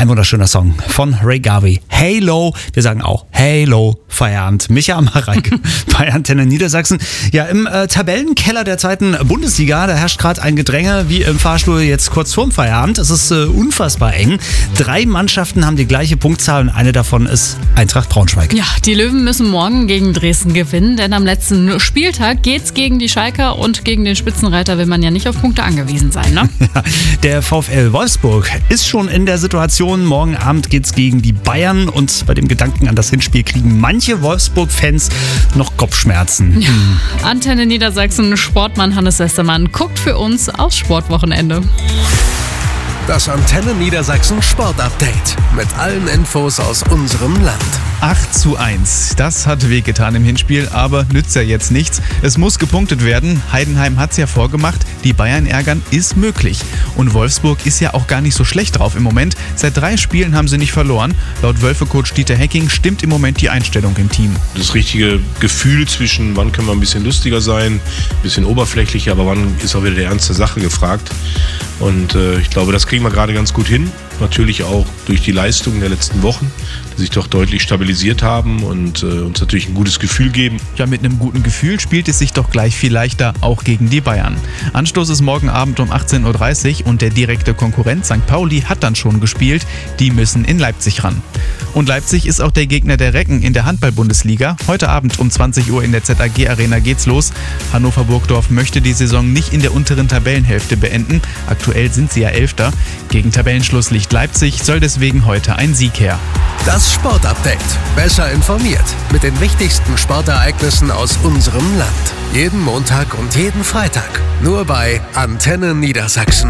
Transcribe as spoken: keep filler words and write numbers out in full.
Ein wunderschöner Song von Ray Garvey. Halo, wir sagen auch Halo, Feierabend. Micha Mareike bei Antenne Niedersachsen. Ja, im äh, Tabellenkeller der zweiten Bundesliga, da herrscht gerade ein Gedränge wie im Fahrstuhl jetzt kurz vorm Feierabend. Es ist äh, unfassbar eng. Drei Mannschaften haben die gleiche Punktzahl und eine davon ist Eintracht Braunschweig. Ja, die Löwen müssen morgen gegen Dresden gewinnen, denn am letzten Spieltag geht's gegen die Schalker und gegen den Spitzenreiter will man ja nicht auf Punkte angewiesen sein, ne? Ja, der VfL Wolfsburg ist schon in der Situation, morgen Abend geht's gegen die Bayern und bei dem Gedanken an das Hinspiel kriegen manche Wolfsburg-Fans noch Kopfschmerzen. Ja. Hm. Antenne Niedersachsen, Sportmann Hannes Westermann guckt für uns aufs Sportwochenende. Das Antenne Niedersachsen Sportupdate mit allen Infos aus unserem Land. acht zu eins. Das hat wehgetan im Hinspiel, aber nützt ja jetzt nichts. Es muss gepunktet werden. Heidenheim hat's ja vorgemacht. Die Bayern ärgern ist möglich. Und Wolfsburg ist ja auch gar nicht so schlecht drauf im Moment. Seit drei Spielen haben sie nicht verloren. Laut Wölfe-Coach Dieter Hecking stimmt im Moment die Einstellung im Team. Das richtige Gefühl zwischen, wann können wir ein bisschen lustiger sein, ein bisschen oberflächlicher, aber wann ist auch wieder der Ernst der Sache gefragt. Und äh, ich glaube, das kriegen wir gerade ganz gut hin. Natürlich auch durch die Leistungen der letzten Wochen, die sich doch deutlich stabilisiert haben und äh, uns natürlich ein gutes Gefühl geben. Ja, mit einem guten Gefühl spielt es sich doch gleich viel leichter, auch gegen die Bayern. Anstoß ist morgen Abend um achtzehn Uhr dreißig und der direkte Konkurrent Sankt Pauli hat dann schon gespielt. Die müssen in Leipzig ran. Und Leipzig ist auch der Gegner der Recken in der Handball-Bundesliga. Heute Abend um zwanzig Uhr in der Z A G-Arena geht's los. Hannover-Burgdorf möchte die Saison nicht in der unteren Tabellenhälfte beenden. Aktuell sind sie ja Elfter. Gegen Tabellenschluss liegt Leipzig, soll deswegen heute ein Sieg her. Das Sportupdate. Besser informiert mit den wichtigsten Sportereignissen aus unserem Land. Jeden Montag und jeden Freitag. Nur bei Antenne Niedersachsen.